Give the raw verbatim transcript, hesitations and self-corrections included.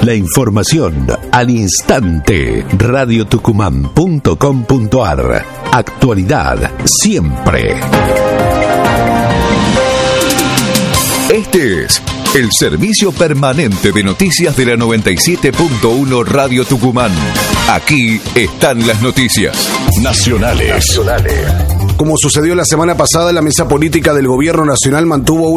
La información al instante. radio tucumán punto com punto ar. Actualidad siempre. Este es el servicio permanente de noticias de la noventa y siete punto uno Radio Tucumán. Aquí están las noticias nacionales. Nacionales. Como sucedió la semana pasada, la mesa política del Gobierno Nacional mantuvo